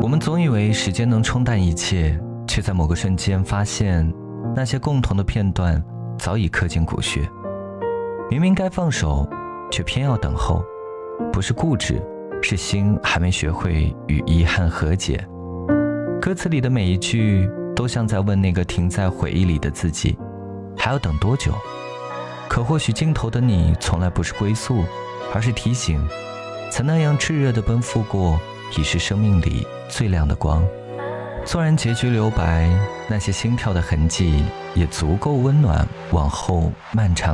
我们总以为时间能冲淡一切，却在某个瞬间发现，那些共同的片段早已刻进骨血。明明该放手，却偏要等候，不是固执，是心还没学会与遗憾和解。歌词里的每一句都像在问那个停在回忆里的自己，还要等多久？可或许尽头的你从来不是归宿，而是提醒，曾那样炽热地奔赴过，已是生命里最亮的光。纵然结局留白，那些心跳的痕迹也足够温暖往后漫长